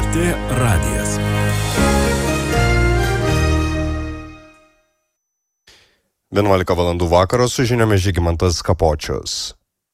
LRT radijas. Vienuolika valandų vakaro su žiniomis Žygimantas Kapočius.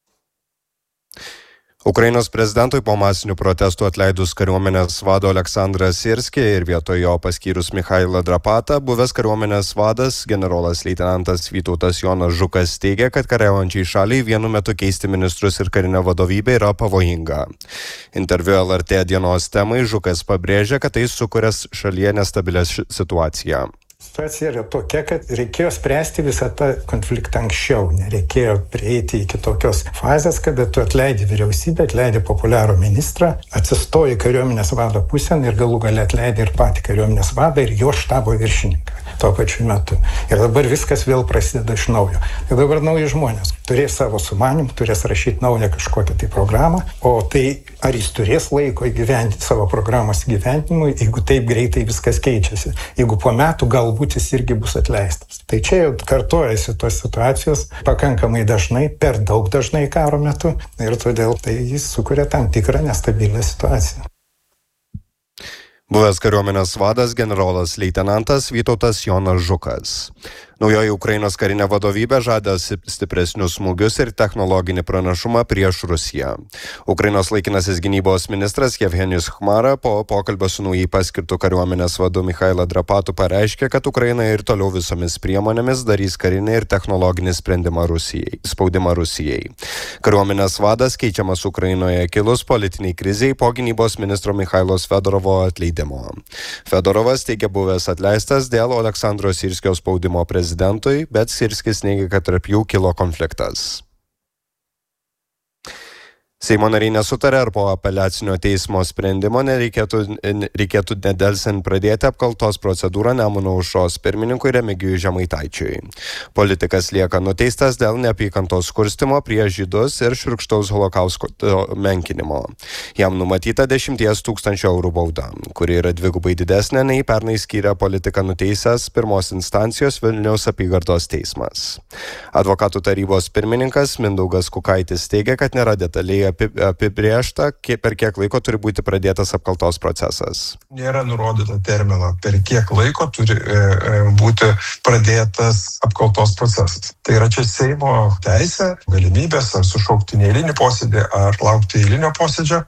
Ukrainos prezidentui po masinių protestų atleidus kariuomenės vado Aleksandrą Sirskį ir vietoj jo paskyrus Michailą Drapatą, buvęs kariuomenės vadas generolas leitenantas Vytautas Jonas Žukas teigia, kad kariaujančiai šaliai vienu metu keisti ministrus ir karinę vadovybę yra pavojinga. Interviu LRT dienos temai Žukas pabrėžia, kad tai sukuria šalyje nestabilę situaciją. Situacija yra tokia, kad reikėjo spręsti visą tą konfliktą anksčiau. Nereikėjo prieiti iki tokios fazės, kada tu atleidi vyriausybę, atleidi populiarų ministrą, atsistoji kariuomenės vado pusėn ir galų gale atleidi ir patį kariuomenės vadą ir jo štabo viršininką tuo pačiu metu. Ir dabar viskas vėl prasideda iš naujo. Ir dabar nauji žmonės turės savo sumanimą, turės rašyti naują kažkokią tai programą, o tai ar jis turės laiko įgyvendinti savo programos įgyvendinimui, jeigu taip greitai viskas keičiasi. Jeigu po metų galbūt jis irgi bus atleistas. Tai čia jau kartojasi tos situacijos pakankamai dažnai, per daug dažnai karo metu ir todėl tai jis sukuria tam tikrą nestabilę situaciją. Buvęs kariuomenės vadas generolas leitenantas Vytautas Jonas Žukas. Naujoji Ukrainos karinė vadovybė žada stipresnius smūgius ir technologinį pranašumą prieš Rusiją. Ukrainos laikinasis gynybos ministras Jevgenijus Chmara po pokalbio su naujai paskirtu kariuomenės vadu Michailą Drapatu pareiškė, kad Ukraina ir toliau visomis priemonėmis darys karinį ir technologinį spaudimą Rusijai. Kariuomenės vadas keičiamas Ukrainoje kilus politiniai kriziai po gynybos ministro Michailos Fedorovo atleidimo. Fedorovas teigia buvęs atleistas dėl Aleksandro Sirskio spaudimo prezidentui, bet Sirskis neigia, kad tarp jų kilo konfliktas. Seimo nariai nesutarė, ar po apeliacinio teismo sprendimo reikėtų nedelsiant pradėti apkaltos procedūrą Nemuno aušros pirmininkui Remigijui Žemaitaičiui. Politikas lieka nuteistas dėl neapykantos kurstymo prieš žydus ir šiurkštaus holokausto menkinimo. Jam numatyta 10 000 eurų bauda, kuri yra dvigubai didesnė nei pernai skyrė politiką nuteisęs pirmos instancijos Vilniaus apygardos teismas. Advokatų tarybos pirmininkas Mindaugas Kukaitis teigia, kad nėra detaliai apibrėžta, per kiek laiko turi būti pradėtas apkaltos procesas. Nėra nurodyta termino, per kiek laiko turi būti pradėtas apkaltos procesas. Tai yra čia Seimo teisė, galimybės ar sušaukti neeilinį posėdį, ar laukti eilinio posėdžio.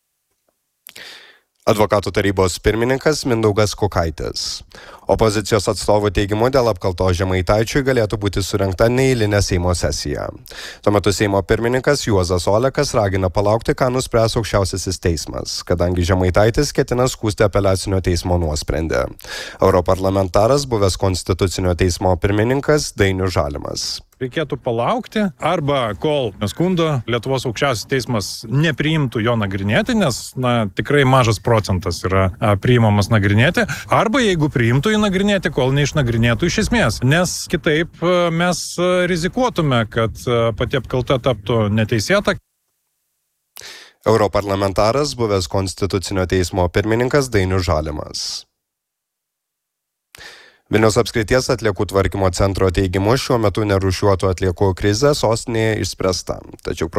Advokatų tarybos pirmininkas Mindaugas Kukaitis. Opozicijos atstovų teigimu dėl apkaltos Žemaitaičiui galėtų būti surengta neeilinė Seimo sesija. Tuo metu Seimo pirmininkas Juozas Olekas ragina palaukti, ką nuspręs aukščiausiasis teismas, kadangi Žemaitaitis ketina skųsti apeliacinio teismo nuosprendį. Europarlamentaras buvęs Konstitucinio teismo pirmininkas Dainius Žalimas. Reikėtų palaukti, arba kol neskundo Lietuvos aukščiausias teismas nepriimtų jo nagrinėti, nes tikrai mažas procentas yra priimamas nagrinėti, arba jeigu priimtų jį nagrinėti, kol neišnagrinėtų iš esmės, nes kitaip mes rizikuotume, kad pati apkalta taptų neteisėta. Europarlamentaras buvęs Konstitucinio teismo pirmininkas Dainius Žalimas. Vilniaus apskrities atliekų tvarkymo centro teigimu šiuo metu nerūšiuotų atliekų krizė sostinėje išspręsta. Tačiau